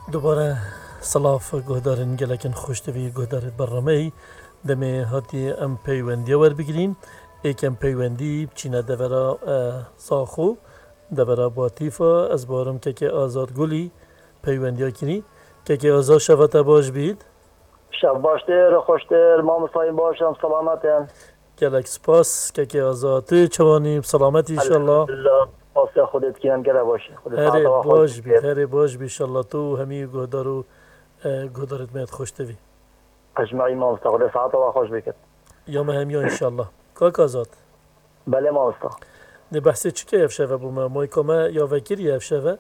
دوباره سلاف گهدارن گلکن خوشتوی گهدارت برنامه دمی هاتی ام پیوندی ور بگیرین ایکم پیوندی بچینه دورا ساخو دورا باتیفا از بارم که آزاد گلی پیوندی ها کنی که آزاد شوات باش بید شب باشتر خوشتر ما مسایم باشم سلامتم گلک سپاس که آزاد تو چوانی سلامت انشالله واسه خودت کیم گله باشه هره باش بید هره باش بید انشالله تو همی گهدارو گهدارت میاد خوشتوی اجمعی ما مستقل ساعت و خوش بکت یا همی انشالله کاک آزاد بله ما مستقل نه بحثی چی که افشوه بومه مایکامه یا وکیری افشوه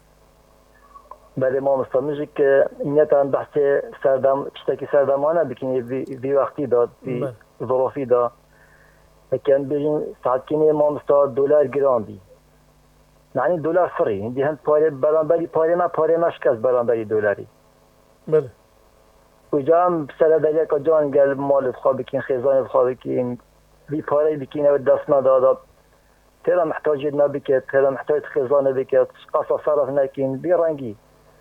بله ما مستقل میشه که اینیتان بحث سردم چتکی سردمانه بکنی بی وقتی داد بی ظروفی داد لكن بيجين ساعات كيني ما مستوى دولار جرام بي يعني دولار فري عندي هم باري برانبري باري ما شكاز برانبري دولاري بله وجام بسلا دليك جان قال مال بخابكين خزان بخابكين بي باري بكين او دست ندادا ترى محتاج يدنا بكت ترى محتاج خزانه بكت قصة صرف نكين بي رنگي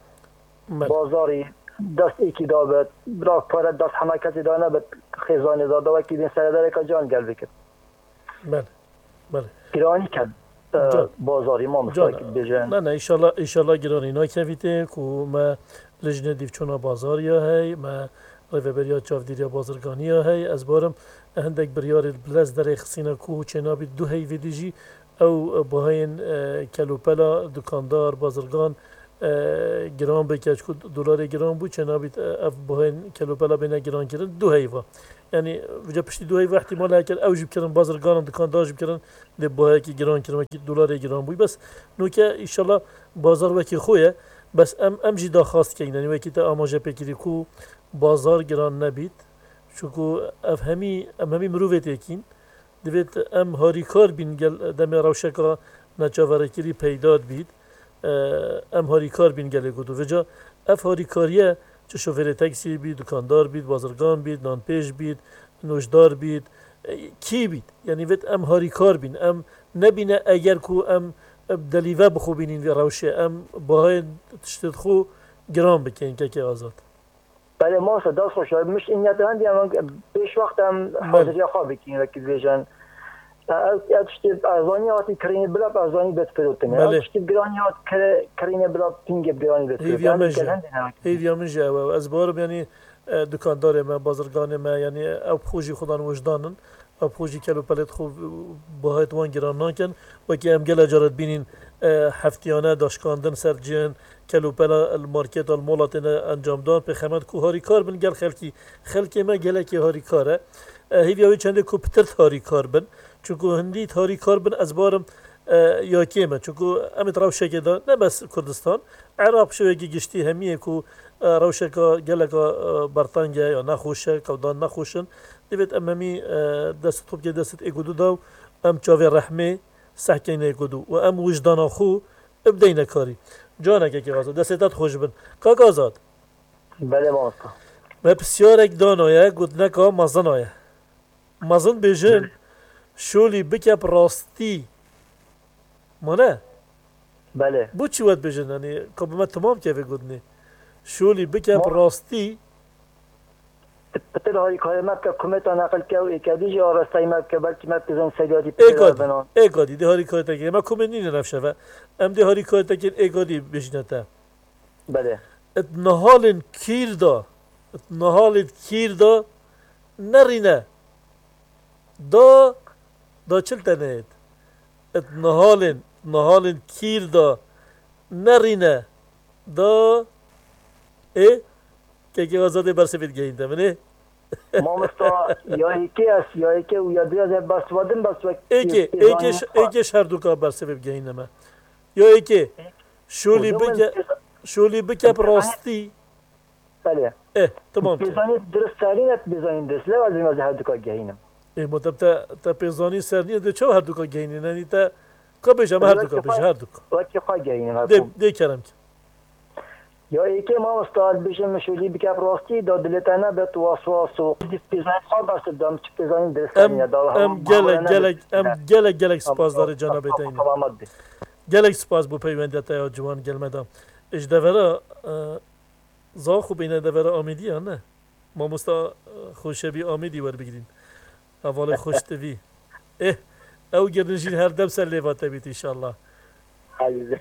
بازاري دست ایکی دابت براک پارت دست همه کسی دانه بد خزانه داده و که بین سر داره که جان گل بکن بله بله گرانی کد بازاری ما مستاکی بجن نه ایشالله گرانی ناکویته که ما لجنه دیفچونا بازاری ها هی ما ریوبریا چافدیریا بازرگانی ها هی از بارم هندک بریار بلز در خسینه که چنابی دو هی ویدیجی او باهین کلوپلا دکاندار بازرگان گران بکش که دلار گران بود چنابید اف باهین کلوپلا بینه گران کردن دو هیوا یعنی وجا پشتی دو هیوا احتمال هکر او جیب کردن بازرگان دکاندار جیب کردن ده باهی که گران کردن که دلار گران بود بس نو که ایشالله بازار وکی خویه بس ام جی داخواست که یعنی وکی تا آماجه پکری کو بازار گران نبید چونکو اف همی مروفت یکین دوید ام هاری کار بین گل دم روشکا نچاورکری پیداد بید ام هاری کار بین گله گودو وجا اف هاری کاریه چه شوفر تاکسی بید دکاندار بید بازرگان بید نانپیش بید نوشدار بید کی بید یعنی وقت ام هاری کار بین ام نبینه اگر کو ام دلیوه بخو بینین روشه ام باهای تشتت خو گرام بکنین که آزاد بله ما صدا خوش مش این ندارن اما بیش وقت هم حاضری خواب بکنین وکی بیجن اشتی ارزانی هاتی کرینه بلا ارزانی بهت فروتنه اشتی گرانی هات کرینه بلا پینگ گرانی بهت فروتنه هیویا من جا از بارم یعنی دکاندار ما بازرگان ما یعنی او خوشی خودان وجدانن او خوشی کلو پلت خوب باهات وان گران نکن و که ام گل جارت بینین هفتیانه داشکاندن سرجین کلو پلا المارکت المولات انجام داد به خدمت کو هاری کار بن گل خلکی ما گله که هاری کاره هیویا چنده کو پتر هاری کار بن چونکو هندی هاری کار بن از بارم یا کیمه چونکو امت روشه دا نه بس کردستان عراق شوی گشتی همیه کو روشه کا گلکا برطانیا یا نخوشه کودان نخوشن دیوید اممی دست توب که دست اگودو داو ام چاوی رحمه سحکین اگودو و ام وجدان خو ابدین کاری جانه که آزاد دستت خوش بن کاک آزاد بله ماستا ما بسیار اک دانایه گود نکا مزن آیه مزن بیجن شولی بکپ راستی مانه بله بو چی ود بجن یعنی کابما تمام که بگودنی شولی بکپ راستی پتر هایی کار مبکه کمیتا نقل که و ایکادی جا آرستایی مبکه بلکی مبکه زن سیادی پتر بنان ایگادی ده هاری کار تکیه ما کمی نینه نفشه و ام ده هاری کار تکیه ایگادی بجنته بله ات نهالن کیر دا نرینه دا چل تنید ات نهالن کیر دا نرینه دا که آزاده برسفید گهینده منه ما مستا یا ایکی است یا ایکی و یا دیگه بس ودن بس وقت ایکش هر دو که برسفید گهینده من یا ایکی شولی بکپ راستی بله تمام بیزانید درست سرینت بیزانید درست لازم از هر دو که گهینم مطلب تا پیزانی سرنیه ده چه هر دو که گهینی ننی تا که بشم هر دو که بشه هر دو که وقتی خواه گهینم ده کرم که یا ایکی ما مستعد بشم مشولی بکپ راستی دا دلتانه به تو واسواس و پیزانید خواه برسد دام چه پیزانید درست سرینه ام گلک سپاس داره جناب اینه گلک سپاس بو پیوندیت یا جوان گلمدام اجدورا زا خوب اینه دور آمیدی یا نه ما مستا خوشبی آمیدی ور بگیرین اول خوش توی او گرنجین هر دم سر لیواته بیت انشالله عزیزم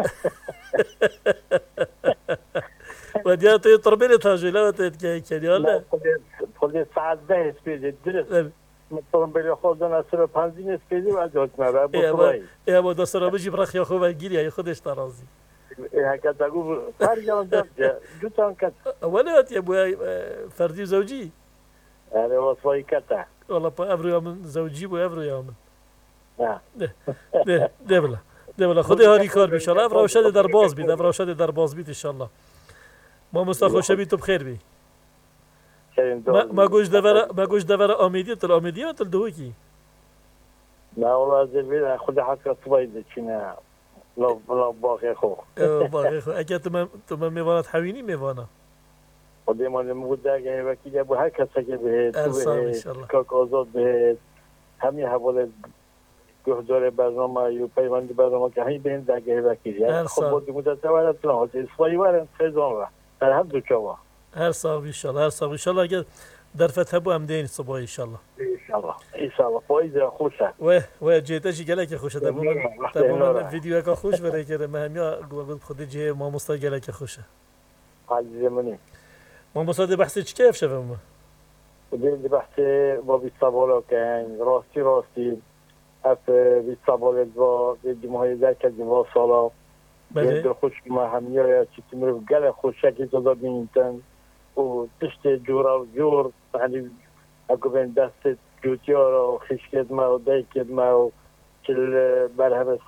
و دیا توی تربیل تاجیله و تید که کنیاله خود ساعت 10 اسپیدی درست مثلا بری خودن اصلا 5 اسپیدی و از حکمه را بخوایی با دست را بجی برخ یا خوب گیری خودش ترازی هکذا تقول فرجان داشته جوتان کت ولات يا ابوي فردي زوجي هذا وصفي كتا والله افرو يوم زوجي بو افرو يوم نعم ده بلا خدي هاري كار ان شاء الله افرو شد در باز بيد افرو شد در باز بيد ان شاء الله ما مستخوش بي تو بخير بي ما گوش دور امیدی تل امیدی و تل دوکی لا والله زين خد حق طويل كنا لا باقي خو باقي خو اگه تو میوانت حوینی میوانا خدي ما المودا جاي وكيل ابو هكا سكي به ان شاء الله كاك آزاد به همي حواله گهدار برنامه یا پیوند برنامه که همین بین در گه وکیل خب با مدت ورد تنها اسفایی ورد خیزان و در هم دو چوا هر سال ان شاء الله اگر در فتح بو هم دین صبح ان شاء الله ان شاء الله پاییز خوشه و جیتشی گله خوشه تبون ویدیو کا خوش بره که ما همیا گفت خود جه ما مستا گله خوشه عزیز منی ما مستا بحث چی کیف شوم ودي بحث با بیسابالا کن راستی اف بیسابالا دو دی مهیده که دو سالا در خوش ما همیا چی تمر گله خوشه که تو دادین و تشت جور يعني اكو بين دست جوتيورا وخشكت ما ودايكت ما كل برهم